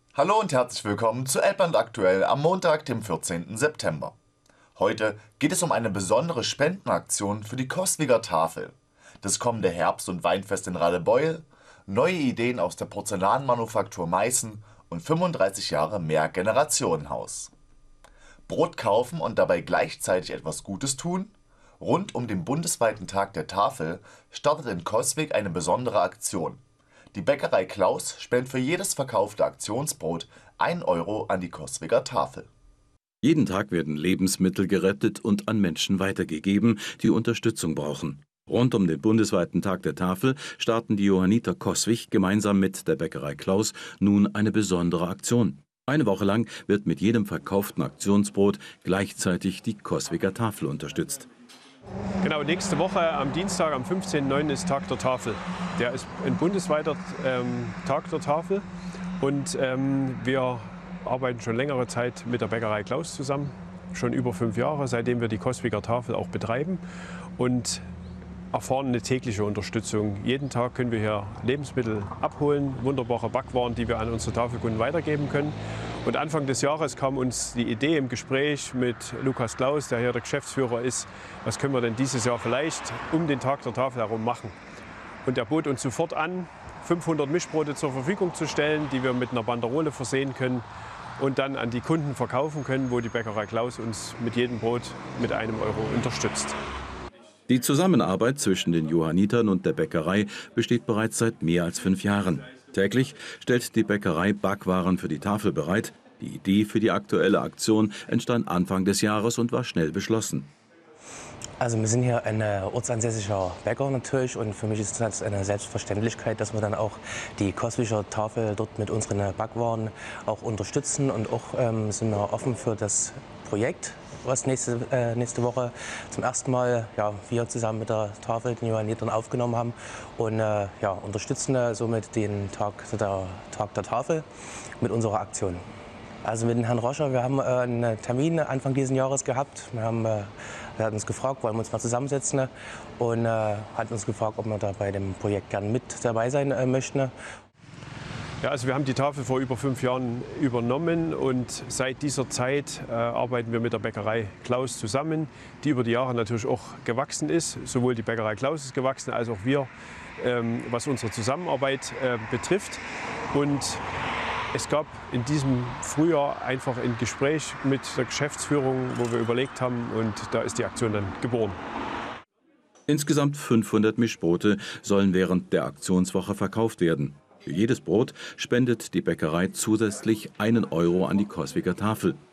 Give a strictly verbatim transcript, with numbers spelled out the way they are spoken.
Hallo und herzlich willkommen zu Elbland aktuell am Montag, dem vierzehnten September. Heute geht es um eine besondere Spendenaktion für die Coswiger Tafel, das kommende Herbst- und Weinfest in Radebeul, neue Ideen aus der Porzellanmanufaktur Meißen und fünfunddreißig Jahre Mehrgenerationenhaus. Brot kaufen und dabei gleichzeitig etwas Gutes tun? Rund um den bundesweiten Tag der Tafel startet in Coswig eine besondere Aktion. Die Bäckerei Klaus spendet für jedes verkaufte Aktionsbrot ein Euro an die Coswiger Tafel. Jeden Tag werden Lebensmittel gerettet und an Menschen weitergegeben, die Unterstützung brauchen. Rund um den bundesweiten Tag der Tafel starten die Johanniter Coswig gemeinsam mit der Bäckerei Klaus nun eine besondere Aktion. Eine Woche lang wird mit jedem verkauften Aktionsbrot gleichzeitig die Coswiger Tafel unterstützt. Genau, nächste Woche am Dienstag, am fünfzehnten neunten ist Tag der Tafel. Der ist ein bundesweiter ähm, Tag der Tafel und ähm, wir arbeiten schon längere Zeit mit der Bäckerei Klaus zusammen, schon über fünf Jahre, seitdem wir die Coswiger Tafel auch betreiben und erfahren eine tägliche Unterstützung. Jeden Tag können wir hier Lebensmittel abholen, wunderbare Backwaren, die wir an unsere Tafelkunden weitergeben können. Und Anfang des Jahres kam uns die Idee im Gespräch mit Lukas Klaus, der hier der Geschäftsführer ist, was können wir denn dieses Jahr vielleicht um den Tag der Tafel herum machen. Und er bot uns sofort an, fünfhundert Mischbrote zur Verfügung zu stellen, die wir mit einer Banderole versehen können und dann an die Kunden verkaufen können, wo die Bäckerei Klaus uns mit jedem Brot mit einem Euro unterstützt. Die Zusammenarbeit zwischen den Johannitern und der Bäckerei besteht bereits seit mehr als fünf Jahren. Täglich stellt die Bäckerei Backwaren für die Tafel bereit. Die Idee für die aktuelle Aktion entstand Anfang des Jahres und war schnell beschlossen. Also wir sind hier ein ortsansässiger Bäcker natürlich und für mich ist das eine Selbstverständlichkeit, dass wir dann auch die Coswiger Tafel dort mit unseren Backwaren auch unterstützen und auch ähm, sind wir offen für das Projekt, was nächste, äh, nächste Woche zum ersten Mal ja, wir zusammen mit der Tafel, den Johannitern, aufgenommen haben und äh, ja, unterstützen äh, somit den Tag der, Tag der Tafel mit unserer Aktion. Also mit dem Herrn Roscher, wir haben äh, einen Termin Anfang dieses Jahres gehabt. Wir haben, äh, er hat uns gefragt, wollen wir uns mal zusammensetzen und äh, hat uns gefragt, ob wir da bei dem Projekt gern mit dabei sein äh, möchten. Ja, also wir haben die Tafel vor über fünf Jahren übernommen und seit dieser Zeit äh, arbeiten wir mit der Bäckerei Klaus zusammen, die über die Jahre natürlich auch gewachsen ist. Sowohl die Bäckerei Klaus ist gewachsen, als auch wir, ähm, was unsere Zusammenarbeit äh, betrifft. Und es gab in diesem Frühjahr einfach ein Gespräch mit der Geschäftsführung, wo wir überlegt haben, und da ist die Aktion dann geboren. Insgesamt fünfhundert Mischbrote sollen während der Aktionswoche verkauft werden. Für jedes Brot spendet die Bäckerei zusätzlich einen Euro an die Coswiger Tafel.